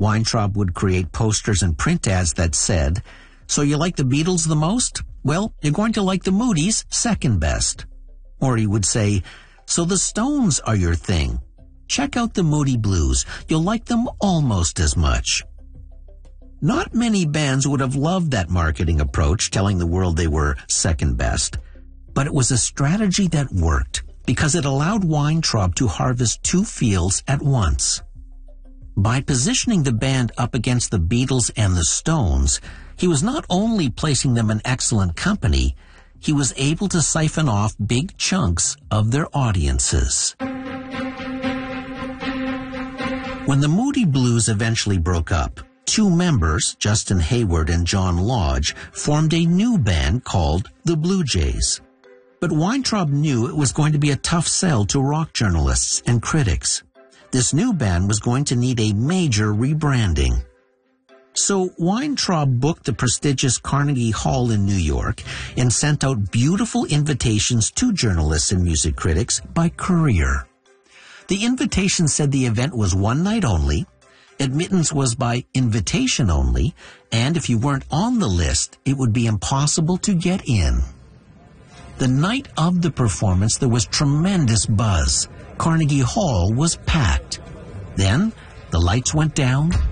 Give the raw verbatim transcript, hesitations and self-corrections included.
Weintraub would create posters and print ads that said, "So you like the Beatles the most? Well, you're going to like the Moody's second best." Or he would say, "So the Stones are your thing. Check out the Moody Blues. You'll like them almost as much." Not many bands would have loved that marketing approach, telling the world they were second best. But it was a strategy that worked because it allowed Weintraub to harvest two fields at once. By positioning the band up against the Beatles and the Stones, he was not only placing them in excellent company, he was able to siphon off big chunks of their audiences. When the Moody Blues eventually broke up, two members, Justin Hayward and John Lodge, formed a new band called the Blue Jays. But Weintraub knew it was going to be a tough sell to rock journalists and critics. This new band was going to need a major rebranding. So Weintraub booked the prestigious Carnegie Hall in New York and sent out beautiful invitations to journalists and music critics by courier. The invitation said the event was one night only, admittance was by invitation only, and if you weren't on the list, it would be impossible to get in. The night of the performance, there was tremendous buzz. Carnegie Hall was packed. Then, the lights went down,